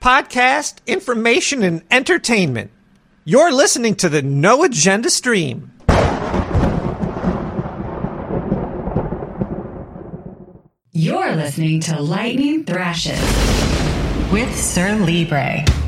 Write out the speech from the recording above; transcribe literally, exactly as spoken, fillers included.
podcast, information, and entertainment. You're listening to the No Agenda Stream. You're listening to Lightning Thrashes with Sir Libre.